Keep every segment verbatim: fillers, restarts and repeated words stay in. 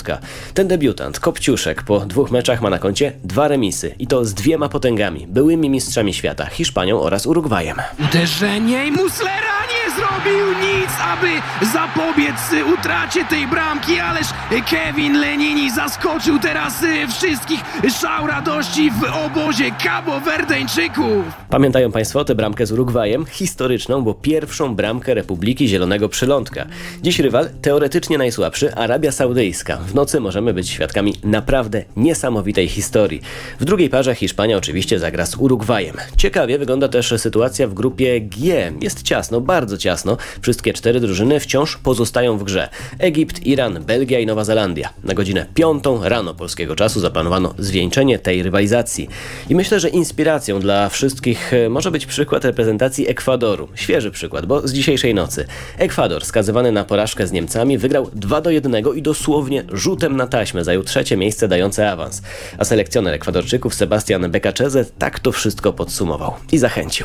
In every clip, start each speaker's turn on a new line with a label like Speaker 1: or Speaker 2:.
Speaker 1: piątka. Ten debiutant, Kopciuszek, po dwóch meczach ma na koncie dwa remisy i to z dwiema potęgami, byłymi mistrzami świata, Hiszpanią oraz Urugwajem.
Speaker 2: Uderzenie i Muslera nie zrobił nic, aby zapobiec utracie tej bramki, ależ Kevin Lenini zaskoczył teraz wszystkich, szał radości w obozie kabowerdeńczyków.
Speaker 1: Pamiętają Państwo tę bramkę z Urugwajem? Historyczną, bo pierwszą bramkę Republiki Zielonego Przylądka. Dziś rywal teoretycznie najsłabszy, Arabia Saudyjska. W nocy możemy być świadkami naprawdę niesamowitej historii. W drugiej parze Hiszpania oczywiście zagra z Urugwajem. Ciekawie wygląda też sytuacja w grupie G. Jest ciasno, bardzo ciasno. Wszystkie cztery drużyny wciąż pozostają w grze. Egipt, Iran, Belgia i Nowa Zelandia. Na godzinę piątą rano polskiego czasu zaplanowano zwieńczenie tej rywalizacji. I myślę, że inspiracją dla wszystkich może być przykład reprezentacji Ekwadoru. Świeży przykład, bo z dzisiejszej nocy. Ekwador, skazywany na porażkę z Niemcami, wygrał dwa do jednego i dosłownie rzutem na taśmę zajął trzecie miejsce dające awans. A selekcjoner Ekwadorczyków Sebastian Becacheze tak to wszystko podsumował i zachęcił.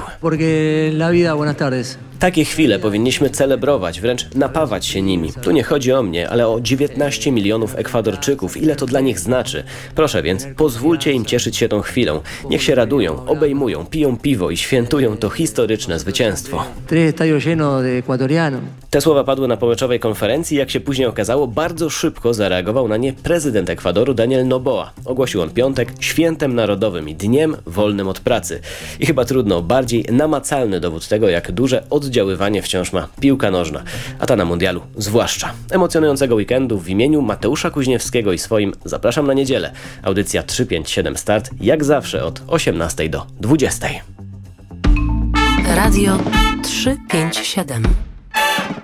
Speaker 1: Takie chwile powinniśmy celebrować, wręcz napawać się nimi. Tu nie chodzi o mnie, ale o dziewiętnaście milionów Ekwadorczyków. Ile to dla nich znaczy? Proszę więc, pozwólcie im cieszyć się tą chwilą. Niech się radują, obejmują, piją piwo i świętują to historyczne zwycięstwo. Te słowa padły na pomeczowej konferencji. Jak się później okazało, bardzo szybko zareagował na nie prezydent Ekwadoru Daniel Noboa. Ogłosił on piątek świętem narodowym i dniem wolnym od pracy. I chyba trudno bardziej namacalny dowód tego, jak duże oddziaływanie wciąż ma piłka nożna, a ta na mundialu zwłaszcza. Emocjonującego weekendu w imieniu Mateusza Kuźniewskiego i swoim zapraszam na niedzielę. Audycja trzy pięć siedem Start jak zawsze od osiemnastej do dwudziestej.
Speaker 3: Radio trzysta pięćdziesiąt siedem.